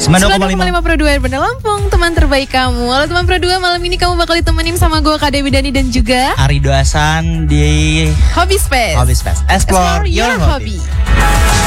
92,5 Pro 2 Bener Lampung, teman terbaik kamu. Halo teman Pro 2, malam ini kamu bakal ditemenin sama gue Kak Dewi Dani dan juga Arido Hasan di Hobby Space. Explore your hobby.